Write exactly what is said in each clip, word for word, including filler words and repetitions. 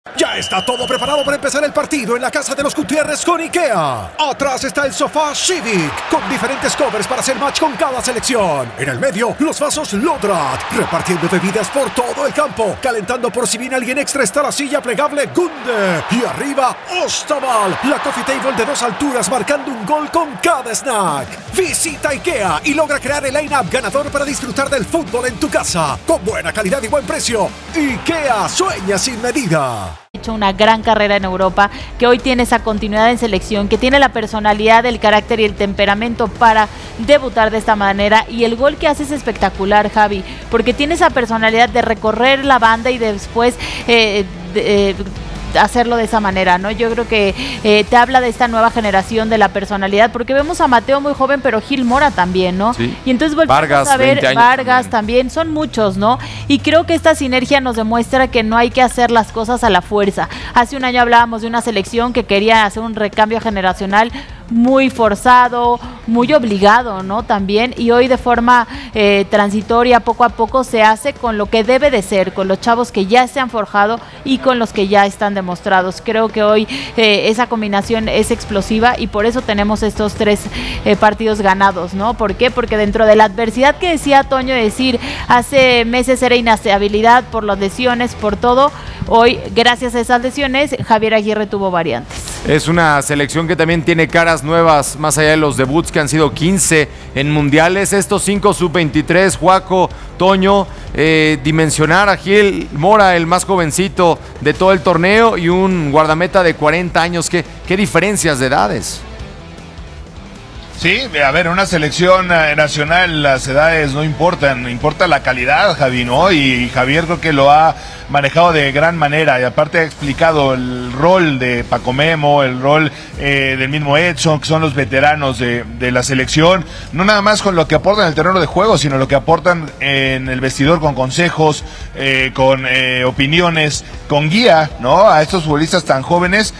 Ya está todo preparado para empezar el partido en la casa de los Gutiérrez con IKEA. Atrás está el sofá Civic, con diferentes covers para hacer match con cada selección. En el medio, los vasos Lodrat, repartiendo bebidas por todo el campo. Calentando por si viene alguien extra está la silla plegable Gunde. Y arriba, Ostaval, la coffee table de dos alturas marcando un gol con cada snack. Visita IKEA y logra crear el line-up ganador para disfrutar del fútbol en tu casa. Con buena calidad y buen precio. IKEA sueña sin medida. Hecho una gran carrera en Europa, que hoy tiene esa continuidad en selección, que tiene la personalidad, el carácter y el temperamento para debutar de esta manera, y el gol que hace es espectacular, Javi, porque tiene esa personalidad de recorrer la banda y después eh, de, eh, hacerlo de esa manera, ¿no? Yo creo que eh, te habla de esta nueva generación, de la personalidad, porque vemos a Mateo muy joven, pero Gil Mora también, ¿no? Sí. Y entonces volvemos Vargas, a ver Vargas también. también, son muchos, ¿no? Y creo que esta sinergia nos demuestra que no hay que hacer las cosas a la fuerza. Hace un año hablábamos de una selección que quería hacer un recambio generacional muy forzado, muy obligado, ¿no? También, y hoy de forma eh, transitoria, poco a poco se hace con lo que debe de ser, con los chavos que ya se han forjado y con los que ya están demostrados. Creo que hoy eh, esa combinación es explosiva y por eso tenemos estos tres eh, partidos ganados, ¿no? ¿Por qué? Porque dentro de la adversidad que decía Toño, decir, hace meses era inestabilidad por las lesiones, por todo, hoy, gracias a esas lesiones, Javier Aguirre tuvo variantes. Es una selección que también tiene caras nuevas, más allá de los debuts que han sido quince en mundiales, estos cinco sub veintitrés, Juaco, Toño, eh, dimensionar a Gil Mora, el más jovencito de todo el torneo, y un guardameta de cuarenta años, ¿qué, qué diferencias de edades? Sí, a ver, una selección nacional, las edades no importan, importa la calidad, Javi, ¿no? Y Javier creo que lo ha manejado de gran manera, y aparte ha explicado el rol de Paco Memo, el rol eh, del mismo Edson, que son los veteranos de, de la selección, no nada más con lo que aportan en el terreno de juego, sino lo que aportan en el vestidor con consejos, eh, con eh, opiniones, con guía, ¿no? A estos futbolistas tan jóvenes,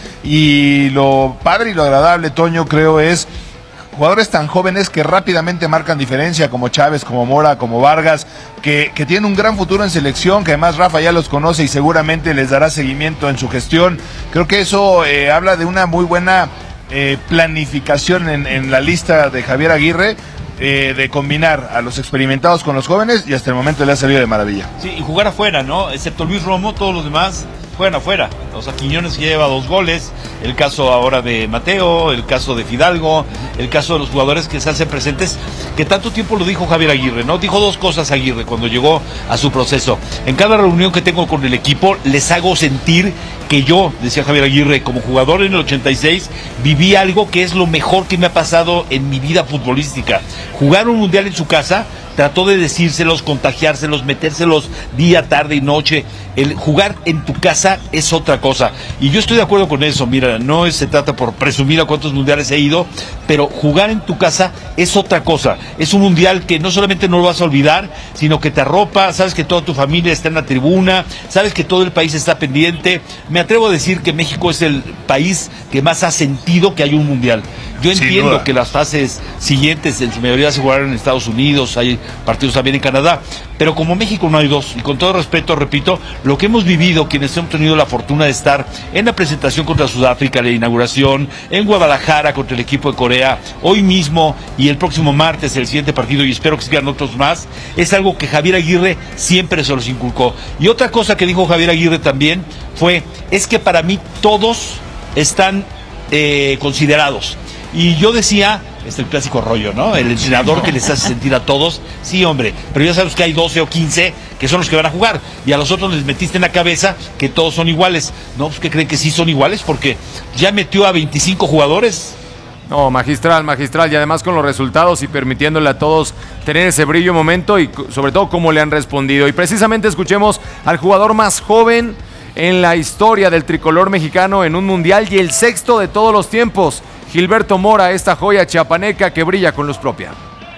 y lo padre y lo agradable, Toño, creo es jugadores tan jóvenes que rápidamente marcan diferencia, como Chávez, como Mora, como Vargas, que, que tienen un gran futuro en selección, que además Rafa ya los conoce y seguramente les dará seguimiento en su gestión. Creo que eso eh, habla de una muy buena eh, planificación en, en la lista de Javier Aguirre, eh, de combinar a los experimentados con los jóvenes, y hasta el momento le ha salido de maravilla. Sí, y jugar afuera, ¿no? Excepto Luis Romo, todos los demás juegan afuera. O sea, Quiñones lleva dos goles, el caso ahora de Mateo, el caso de Fidalgo, el caso de los jugadores que se hacen presentes, que tanto tiempo lo dijo Javier Aguirre, ¿no? Dijo dos cosas Aguirre cuando llegó a su proceso. En cada reunión que tengo con el equipo, les hago sentir que yo, decía Javier Aguirre, como jugador en el ochenta y seis, viví algo que es lo mejor que me ha pasado en mi vida futbolística. Jugar un mundial en su casa, trató de decírselos, contagiárselos, metérselos día, tarde y noche. El jugar en tu casa es otra cosa. Y yo estoy de acuerdo con eso. Mira, no es, se trata por presumir a cuántos mundiales he ido, pero jugar en tu casa es otra cosa. Es un mundial que no solamente no lo vas a olvidar, sino que te arropa, sabes que toda tu familia está en la tribuna, sabes que todo el país está pendiente. Me atrevo a decir que México es el país que más ha sentido que hay un mundial. Yo entiendo que las fases siguientes en su mayoría se jugaron en Estados Unidos, hay partidos también en Canadá, pero como México no hay dos, y con todo respeto, repito, lo que hemos vivido, quienes hemos tenido la fortuna de estar en la presentación contra Sudáfrica, la inauguración, en Guadalajara contra el equipo de Corea, hoy mismo y el próximo martes el siguiente partido, y espero que sigan otros más, es algo que Javier Aguirre siempre se los inculcó. Y otra cosa que dijo Javier Aguirre también fue, es que para mí todos están eh, considerados. Y yo decía, es el clásico rollo, ¿no? El entrenador que les hace sentir a todos, sí, hombre, pero ya sabes que hay doce o quince que son los que van a jugar, y a los otros les metiste en la cabeza que todos son iguales. No, pues que creen que sí son iguales, porque ya metió a veinticinco jugadores. No, magistral, magistral, y además con los resultados y permitiéndole a todos tener ese brillo momento, y sobre todo cómo le han respondido. Y precisamente escuchemos al jugador más joven en la historia del tricolor mexicano en un mundial, y el sexto de todos los tiempos, Gilberto Mora, esta joya chiapaneca que brilla con luz propia.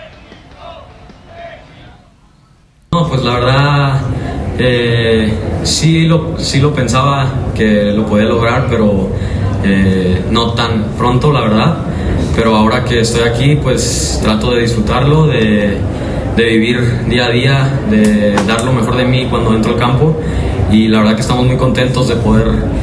No, pues la verdad, eh, sí, lo, sí lo pensaba que lo podía lograr, pero eh, no tan pronto, la verdad. Pero ahora que estoy aquí, pues trato de disfrutarlo, de, de vivir día a día, de dar lo mejor de mí cuando entro al campo, y la verdad que estamos muy contentos de poder